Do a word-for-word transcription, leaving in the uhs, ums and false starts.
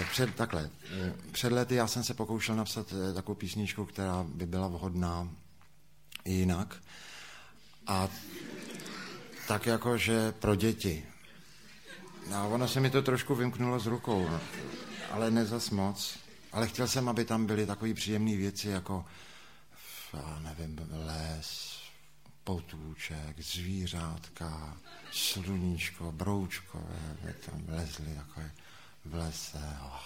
před, takhle, před lety já jsem se pokoušel napsat takovou písničku, která by byla vhodná i jinak. A tak jako, že pro děti. A ono se mi to trošku vymknulo z rukou, ale ne zas moc. Ale chtěl jsem, aby tam byly takové příjemné věci, jako, já nevím, les, potůček, zvířátka, sluníčko, broučkové, tam lezli jako v lese. Oh.